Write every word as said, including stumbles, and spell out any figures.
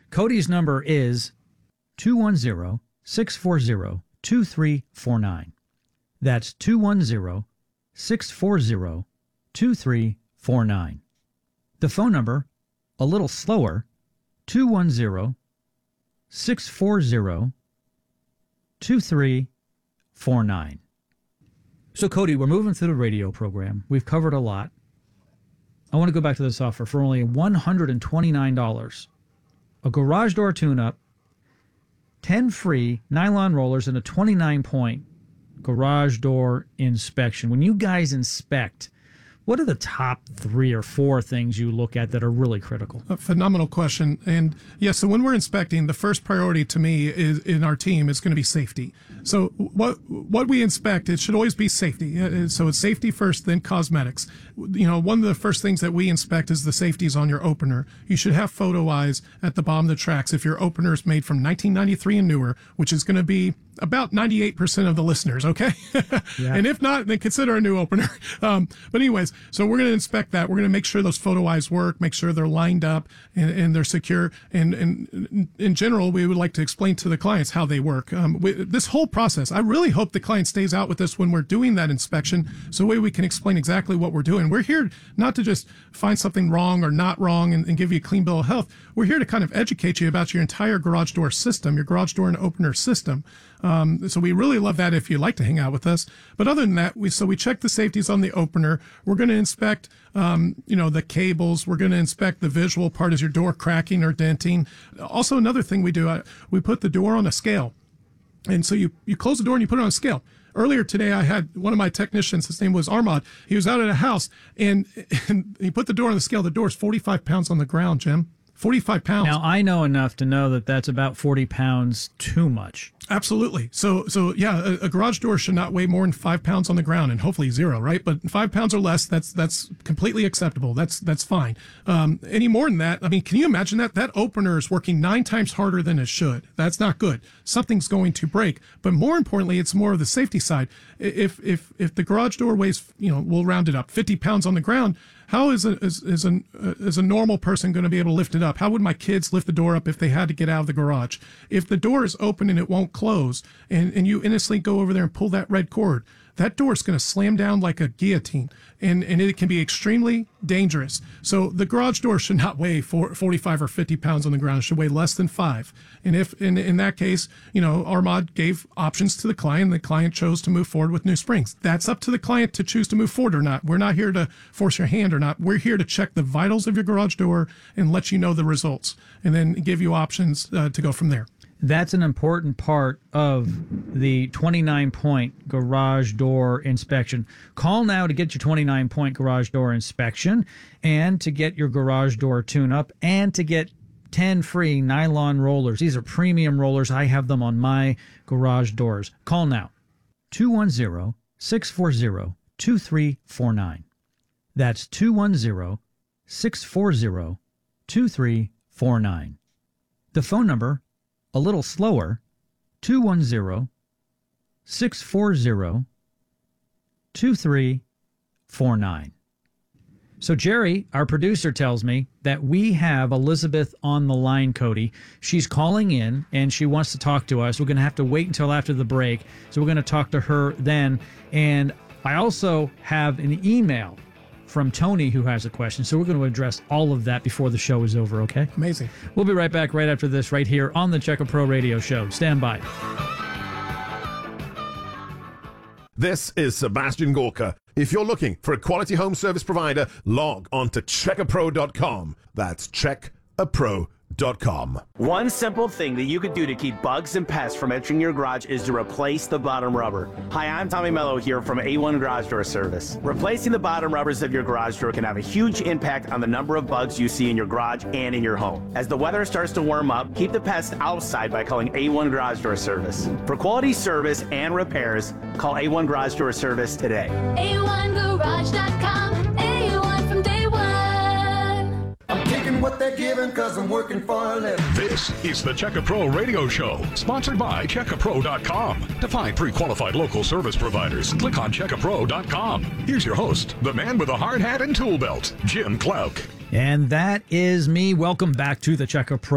Cody's number is two one zero, six four zero, two three four nine. That's two one zero, six four zero, two three four nine. The phone number, a little slower, two one zero, six four zero, two three four nine. So, Cody, we're moving through the radio program. We've covered a lot. I want to go back to this offer for only one hundred twenty-nine dollars. A garage door tune-up, ten free nylon rollers, and a twenty-nine point garage door inspection. When you guys inspect, what are the top three or four things you look at that are really critical? A phenomenal question. And yeah, so when we're inspecting, the first priority to me is in our team is going to be safety. So what what we inspect, it should always be safety. So it's safety first, then cosmetics. You know, one of the first things that we inspect is the safeties on your opener. You should have photo eyes at the bottom of the tracks if your opener is made from nineteen ninety-three and newer, which is going to be about ninety-eight percent of the listeners, okay? Yeah. And if not, then consider a new opener. Um, but anyways, so we're going to inspect that. We're going to make sure those photo eyes work, make sure they're lined up and, and they're secure. And, and in general, we would like to explain to the clients how they work. Um, we, this whole process, I really hope the client stays out with us when we're doing that inspection, so that way we can explain exactly what we're doing. We're here not to just find something wrong or not wrong and, and give you a clean bill of health. We're here to kind of educate you about your entire garage door system, your garage door and opener system. Um, so we really love that if you'd like to hang out with us. But other than that, we so we check the safeties on the opener. We're going to inspect, um, you know, the cables. We're going to inspect the visual part. Is your door cracking or denting? Also, another thing we do, uh, we put the door on a scale. And so you, you close the door and you put it on a scale. Earlier today, I had one of my technicians, his name was Armad. He was out at a house and, and he put the door on the scale. The door is forty-five pounds on the ground, Jim. forty-five pounds. Now, I know enough to know that that's about forty pounds too much. Absolutely. So, so yeah, a, a garage door should not weigh more than five pounds on the ground, and hopefully zero, right? But five pounds or less, that's that's completely acceptable. That's that's fine. Um, any more than that, I mean, can you imagine that? That opener is working nine times harder than it should. That's not good. Something's going to break. But more importantly, it's more of the safety side. If if if the garage door weighs, you know, we'll round it up, fifty pounds on the ground. How is a is, is a is a normal person going to be able to lift it up? How would my kids lift the door up if they had to get out of the garage? If the door is open and it won't close, and, and you innocently go over there and pull that red cord, that door is going to slam down like a guillotine, and, and it can be extremely dangerous. So the garage door should not weigh four, forty-five or fifty pounds on the ground. It should weigh less than five. And if in, in that case, you know, Armad gave options to the client, and the client chose to move forward with new springs. That's up to the client to choose to move forward or not. We're not here to force your hand or not. We're here to check the vitals of your garage door and let you know the results, and then give you options uh, to go from there. That's an important part of the twenty-nine point garage door inspection. Call now to get your twenty-nine point garage door inspection and to get your garage door tune-up and to get ten free nylon rollers. These are premium rollers. I have them on my garage doors. Call now. two one zero, six four zero, two three four nine. That's two one zero, six four zero, two three four nine. The phone number, a little slower, two one zero, six four zero, two three four nine. So Jerry, our producer, tells me that we have Elizabeth on the line, Cody. She's calling in, and she wants to talk to us. We're going to have to wait until after the break, so we're going to talk to her then. And I also have an email from Tony who has a question, so we're going to address all of that before the show is over, okay? Amazing. We'll be right back right after this, right here on the Check A Pro Radio Show. Stand by. This is Sebastian Gorka. If you're looking for a quality home service provider, log on to check a pro dot com. That's check a pro dot com. One simple thing that you could do to keep bugs and pests from entering your garage is to replace the bottom rubber. Hi, I'm Tommy Mello here from A one Garage Door Service. Replacing the bottom rubbers of your garage door can have a huge impact on the number of bugs you see in your garage and in your home. As the weather starts to warm up, keep the pests outside by calling A one Garage Door Service. For quality service and repairs, call A one Garage Door Service today. A one garage dot com. A one from day one. I'm taking what they're giving because I'm working for a living. This is the Check A Pro Radio Show, sponsored by check a pro dot com. To find pre-qualified local service providers, click on check a pro dot com. Here's your host, the man with a hard hat and tool belt, Jim Clouk. And that is me. Welcome back to the Check A Pro